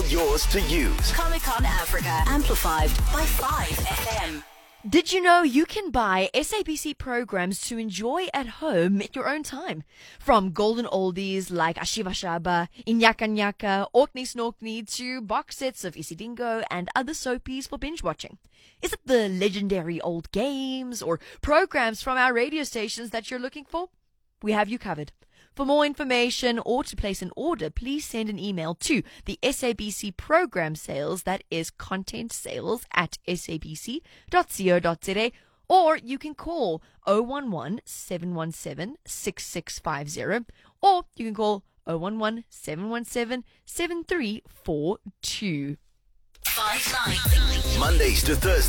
yours to use. Comic-Con Africa, amplified by 5FM. Did you know you can buy SABC programs to enjoy at home in your own time? From golden oldies like Ashiva Shaba, Inyaka Nyaka, Orkney Snorkney to box sets of Isidingo and other soapies for binge watching. Is it the legendary old games or programs from our radio stations that you're looking for? We have you covered. For more information or to place an order, please send an email to the SABC program sales, that is content sales @sabc.co.za, or you can call 011 717 6650, or you can call 011 717 7342. 5 Live. Mondays to Thursdays.